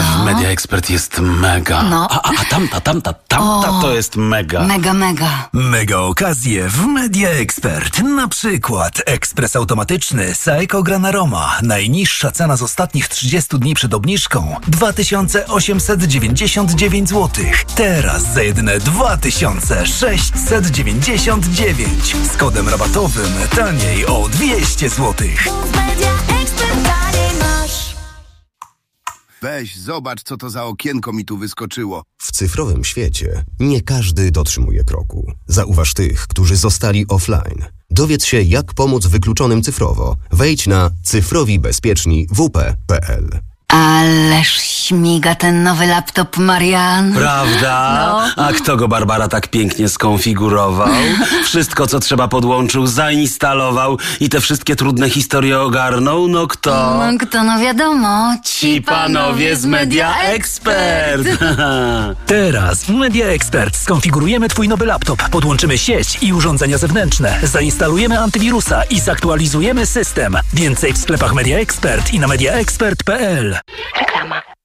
Media Expert jest mega. No. A tamta to jest mega. Mega. Mega okazje w Media Expert. Na przykład ekspres automatyczny Saeco Gran Aroma. Najniższa cena z ostatnich 30 dni przed obniżką 2899 zł. Teraz za jedyne 2699. Z kodem rabatowym taniej o 200 zł. Weź, zobacz, co to za okienko mi tu wyskoczyło. W cyfrowym świecie nie każdy dotrzymuje kroku. Zauważ tych, którzy zostali offline. Dowiedz się, jak pomóc wykluczonym cyfrowo. Wejdź na cyfrowibezpieczni.wp.pl. Ależ śmiga ten nowy laptop, Marian. Prawda? No. A kto go, Barbara, tak pięknie skonfigurował? Wszystko, co trzeba, podłączył, zainstalował i te wszystkie trudne historie ogarnął? No kto? No wiadomo. Ci panowie z Media Expert. Teraz w Media Expert skonfigurujemy Twój nowy laptop, podłączymy sieć i urządzenia zewnętrzne, zainstalujemy antywirusa i zaktualizujemy system. Więcej w sklepach Media Expert i na mediaexpert.pl. Reklama.